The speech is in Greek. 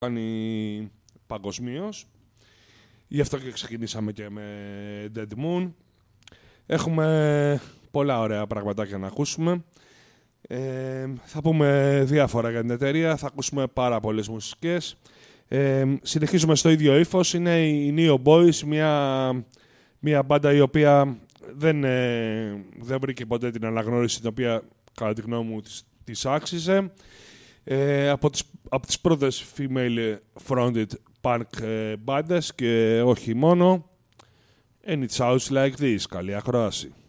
κάνει παγκοσμίως. Γι' αυτό και ξεκινήσαμε και με Dead Moon. Έχουμε πολλά ωραία πραγματάκια να ακούσουμε. Θα πούμε διάφορα για την εταιρεία, θα ακούσουμε πάρα πολλές μουσικές. Συνεχίζουμε στο ίδιο ύφος, είναι οι Neo Boys, μια μπάντα η οποία δεν βρήκε ποτέ την αναγνώριση την οποία κατά τη γνώμη μου της άξιζε. Από τις πρώτες female fronted punk μπάντες και όχι μόνο. And it sounds like this. Καλή ακρόαση.